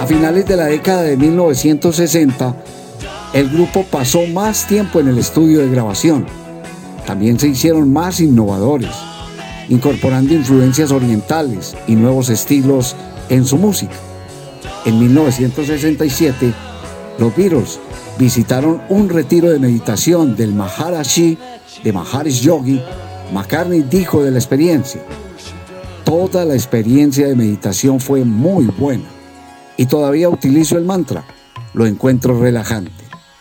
A finales de la década de 1960, el grupo pasó más tiempo en el estudio de grabación. También se hicieron más innovadores, incorporando influencias orientales y nuevos estilos en su música. En 1967, los Beatles visitaron un retiro de meditación del Maharishi de Maharishi Yogi. McCartney dijo de la experiencia: toda la experiencia de meditación fue muy buena y todavía utilizo el mantra, lo encuentro relajante.